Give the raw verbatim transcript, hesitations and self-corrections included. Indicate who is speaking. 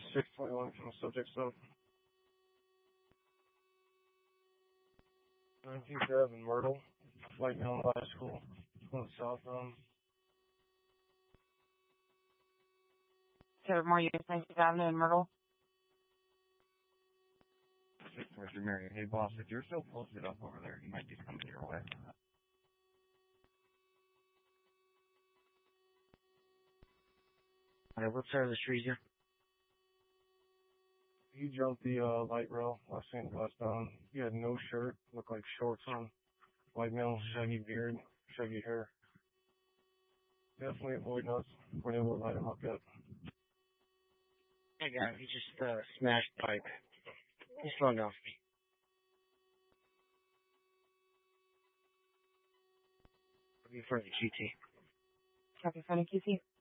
Speaker 1: six twenty-one from subject stuff. nineteenth Ave in Myrtle, White Mountain High School, on the south end.
Speaker 2: So more units, nineteenth Avenue in Myrtle.
Speaker 3: Mister Marion, hey boss, if you're still posted up over there, he might be coming your way.
Speaker 2: Alright, what side of the street here?
Speaker 1: He jumped the uh, light rail, last seen westbound. He had no shirt, looked like shorts on, white male, shaggy beard, shaggy hair. Definitely avoiding us. We're able to light him up yet.
Speaker 2: Hey guy, he just uh, smashed pipe. He's slowing down for me. I'll be in front of the Q T. Copy, front of Q T.